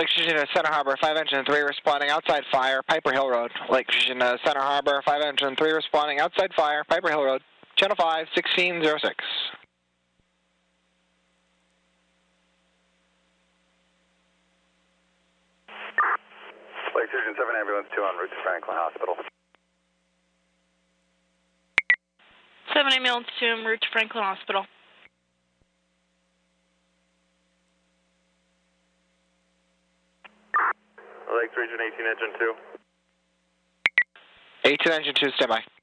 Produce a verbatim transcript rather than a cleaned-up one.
Lake Fusion to Center Harbor, five engine three responding outside fire, Piper Hill Road. Lake Fusion to Center Harbor, five engine three responding outside fire, Piper Hill Road. Channel five, sixteen oh six. Lake Fusion seven ambulance two en route to Franklin Hospital. seven ambulance two en route to Franklin Hospital. Lake Region eighteen engine two. eighteen engine two, standby.